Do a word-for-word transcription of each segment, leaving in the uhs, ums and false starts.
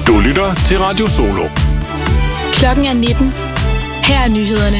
Du lytter til Radio Solo. Klokken er nitten. Her er nyhederne.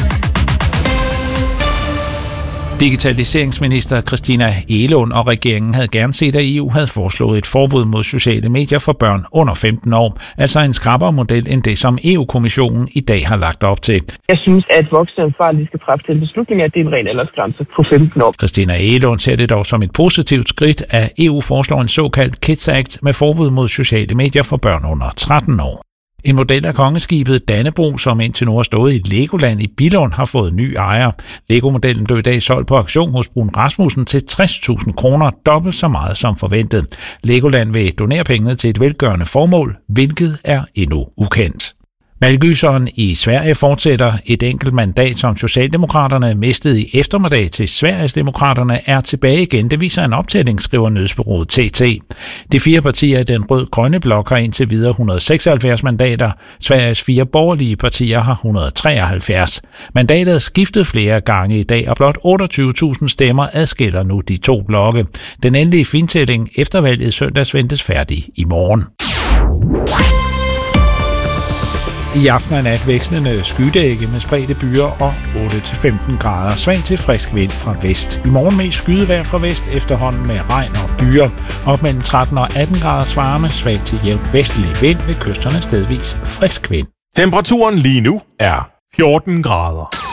Digitaliseringsminister Christina Egelund og regeringen havde gerne set, at E U havde foreslået et forbud mod sociale medier for børn under femten år, altså en skrappere model end det, som E U-kommissionen i dag har lagt op til. Jeg synes, at voksenansvarlige skal træffe den beslutning, at det er en ren aldersgrænse på femten år. Christina Egelund ser det dog som et positivt skridt, at E U foreslår en såkaldt Kids Act med forbud mod sociale medier for børn under tretten år. En model af kongeskibet Dannebrog, som indtil nu har stået i Legoland i Billund, har fået ny ejer. Lego-modellen blev i dag solgt på auktion hos Brun Rasmussen til tres tusind kroner, dobbelt så meget som forventet. Legoland vil donere pengene til et velgørende formål, hvilket er endnu ukendt. Valggyseren i Sverige fortsætter. Et enkelt mandat, som Socialdemokraterne mistede i eftermiddag til Sverigesdemokraterne, er tilbage igen. Det viser en optælling, skriver nyhedsbureauet T T. De fire partier i den rød-grønne blok har indtil videre et hundrede og seksoghalvfjerds mandater. Sveriges fire borgerlige partier har et hundrede og treoghalvfjerds. Mandatet er skiftet flere gange i dag, og blot otteogtyve tusind stemmer adskiller nu de to blokke. Den endelige fintælling efter valget søndags ventes færdig i morgen. I aften og nat vekslende skydække med spredte byer og otte til femten grader. Svag til frisk vind fra vest. I morgen mest skydevejr fra vest, efterhånden med regn og byer. Op mellem tretten og atten graders varme. Svag til jævn vestlig vind ved kysterne stedvis frisk vind. Temperaturen lige nu er fjorten grader.